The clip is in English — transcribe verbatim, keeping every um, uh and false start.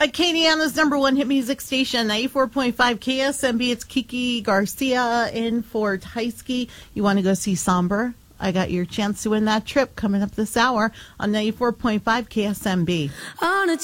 Acadiana's number one hit music station, ninety-four point five K S M B. It's Kiki Garcia in for Tysky. You want to go see Somber? I got your chance to win that trip coming up this hour on ninety-four point five K S M B. On a